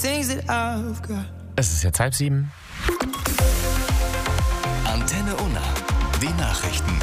Es ist jetzt 6:30. Antenne Unna. Die Nachrichten.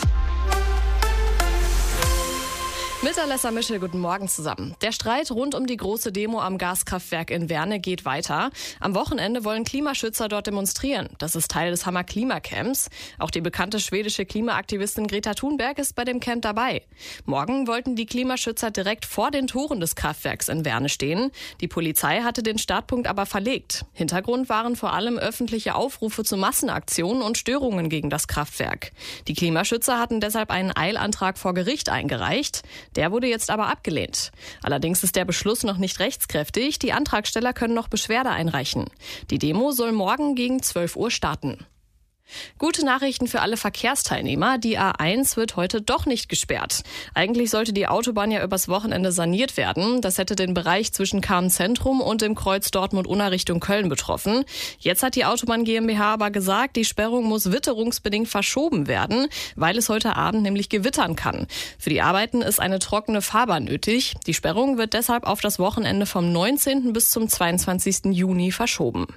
Mit Alessa Mischel, guten Morgen zusammen. Der Streit rund um die große Demo am Gaskraftwerk in Werne geht weiter. Am Wochenende wollen Klimaschützer dort demonstrieren. Das ist Teil des Hammer Klimacamps. Auch die bekannte schwedische Klimaaktivistin Greta Thunberg ist bei dem Camp dabei. Morgen wollten die Klimaschützer direkt vor den Toren des Kraftwerks in Werne stehen. Die Polizei hatte den Startpunkt aber verlegt. Hintergrund waren vor allem öffentliche Aufrufe zu Massenaktionen und Störungen gegen das Kraftwerk. Die Klimaschützer hatten deshalb einen Eilantrag vor Gericht eingereicht. Der wurde jetzt aber abgelehnt. Allerdings ist der Beschluss noch nicht rechtskräftig. Die Antragsteller können noch Beschwerde einreichen. Die Demo soll morgen gegen 12 Uhr starten. Gute Nachrichten für alle Verkehrsteilnehmer. Die A1 wird heute doch nicht gesperrt. Eigentlich sollte die Autobahn ja übers Wochenende saniert werden. Das hätte den Bereich zwischen Cham-Zentrum und dem Kreuz Dortmund-Unna Richtung Köln betroffen. Jetzt hat die Autobahn GmbH aber gesagt, die Sperrung muss witterungsbedingt verschoben werden, weil es heute Abend nämlich gewittern kann. Für die Arbeiten ist eine trockene Fahrbahn nötig. Die Sperrung wird deshalb auf das Wochenende vom 19. bis zum 22. Juni verschoben.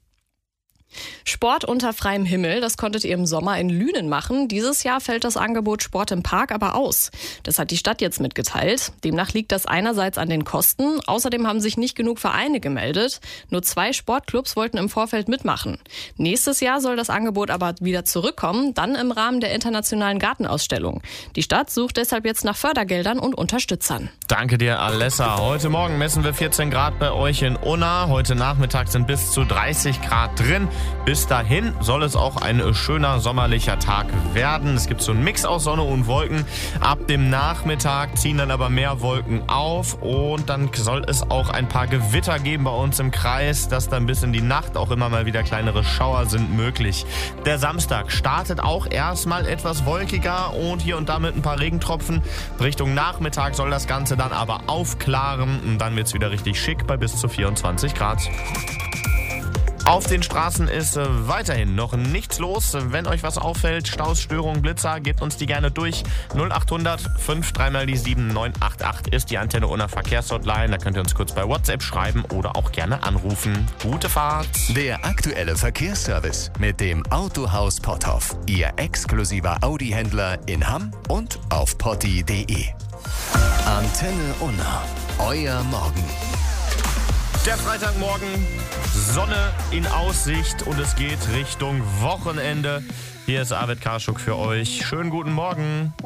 Sport unter freiem Himmel, das konntet ihr im Sommer in Lünen machen. Dieses Jahr fällt das Angebot Sport im Park aber aus. Das hat die Stadt jetzt mitgeteilt. Demnach liegt das einerseits an den Kosten. Außerdem haben sich nicht genug Vereine gemeldet. Nur 2 Sportclubs wollten im Vorfeld mitmachen. Nächstes Jahr soll das Angebot aber wieder zurückkommen, dann im Rahmen der internationalen Gartenausstellung. Die Stadt sucht deshalb jetzt nach Fördergeldern und Unterstützern. Danke dir, Alessa. Heute Morgen messen wir 14 Grad bei euch in Unna. Heute Nachmittag sind bis zu 30 Grad drin. Bis dahin soll es auch ein schöner sommerlicher Tag werden. Es gibt so einen Mix aus Sonne und Wolken. Ab dem Nachmittag ziehen dann aber mehr Wolken auf und dann soll es auch ein paar Gewitter geben bei uns im Kreis, dass dann bis in die Nacht auch immer mal wieder kleinere Schauer sind möglich. Der Samstag startet auch erstmal etwas wolkiger und hier und da mit ein paar Regentropfen. Richtung Nachmittag soll das Ganze dann aber aufklaren und dann wird es wieder richtig schick bei bis zu 24 Grad. Auf den Straßen ist weiterhin noch nichts los. Wenn euch was auffällt, Staus, Störungen, Blitzer, gebt uns die gerne durch. 0800 53 7988 ist die Antenne Unna Verkehrshotline. Da könnt ihr uns kurz bei WhatsApp schreiben oder auch gerne anrufen. Gute Fahrt. Der aktuelle Verkehrsservice mit dem Autohaus Potthoff. Ihr exklusiver Audi-Händler in Hamm und auf potti.de. Antenne Unna. Euer Morgen. Der Freitagmorgen, Sonne in Aussicht und es geht Richtung Wochenende. Hier ist Arvid Karschuk für euch. Schönen guten Morgen.